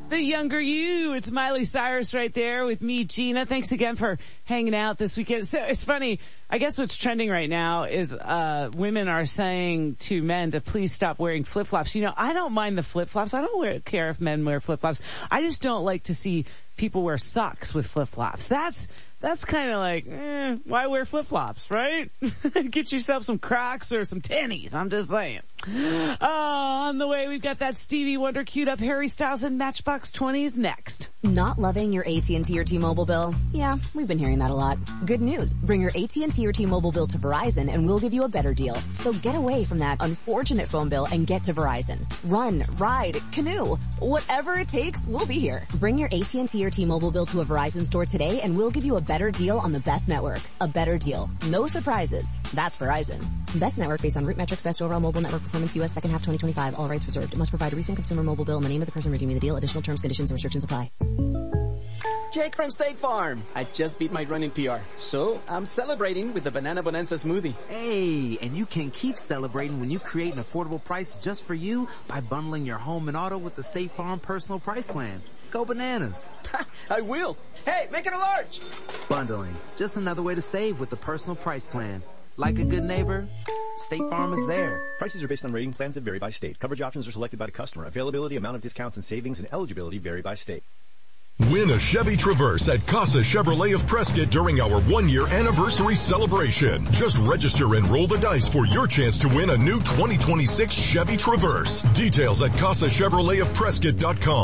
The younger you. It's Miley Cyrus right there with me, Gina. Thanks again for hanging out this weekend. So it's funny. I guess what's trending right now is women are saying to men to please stop wearing flip-flops. You know, I don't mind the flip-flops. I don't care if men wear flip-flops. I just don't like to see people wear socks with flip-flops. That's kind of like, why wear flip-flops, right? Get yourself some Crocs or some tennies. I'm just saying. On the way, we've got that Stevie Wonder queued up Harry Styles and Matchbox 20s next. Not loving your AT&T or T-Mobile bill? Yeah, we've been hearing that a lot. Good news. Bring your AT&T or T-Mobile bill to Verizon and we'll give you a better deal. So get away from that unfortunate phone bill and get to Verizon. Run, ride, canoe. Whatever it takes, we'll be here. Bring your AT&T or T-Mobile bill to a Verizon store today and we'll give you a better deal on the best network. A better deal. No surprises. That's Verizon. Best network based on root metrics, best overall mobile network performance, U.S. second half 2025. All rights reserved. It must provide a recent consumer mobile bill and the name of the person redeeming the deal. Additional terms, conditions, and restrictions apply. Jake from State Farm. I just beat my running PR, so I'm celebrating with the Banana Bonanza smoothie. Hey, and you can keep celebrating when you create an affordable price just for you by bundling your home and auto with the State Farm Personal Price Plan. Go bananas. I will. Hey, make it a large. Bundling. Just another way to save with the Personal Price Plan. Like a good neighbor, State Farm is there. Prices are based on rating plans that vary by state. Coverage options are selected by the customer. Availability, amount of discounts and savings, and eligibility vary by state. Win a Chevy Traverse at Casa Chevrolet of Prescott during our 1-year anniversary celebration. Just register and roll the dice for your chance to win a new 2026 Chevy Traverse. Details at CasaChevroletofPrescott.com.